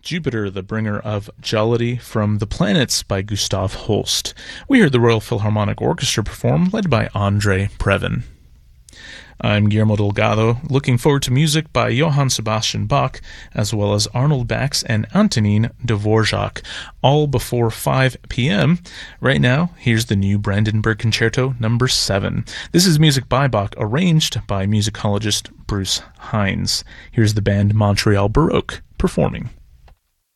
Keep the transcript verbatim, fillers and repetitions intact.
Jupiter, the Bringer of Jollity from The Planets by Gustav Holst. We heard the Royal Philharmonic Orchestra perform, led by Andre Previn. I'm Guillermo Delgado, looking forward to music by Johann Sebastian Bach, as well as Arnold Bax and Antonin Dvorak, all before five p.m. Right now, here's the new Brandenburg Concerto number seven. This is music by Bach, arranged by musicologist Bruce Hines. Here's the band Montreal Baroque performing.